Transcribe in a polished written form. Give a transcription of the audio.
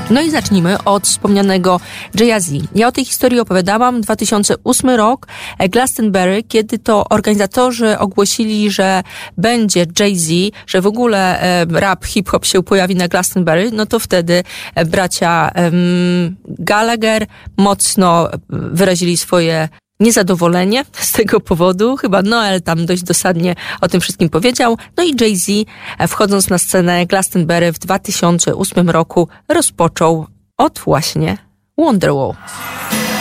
No i zacznijmy od wspomnianego Jay-Z. Ja o tej historii opowiadałam 2008 rok, Glastonbury, kiedy to organizatorzy ogłosili, że będzie Jay-Z, że w ogóle rap, hip-hop się pojawi na Glastonbury, no to wtedy bracia Gallagher mocno wyrazili swoje niezadowolenie z tego powodu. Chyba Noel tam dość dosadnie o tym wszystkim powiedział. No i Jay-Z, wchodząc na scenę Glastonbury w 2008 roku, rozpoczął od właśnie Wonderwall.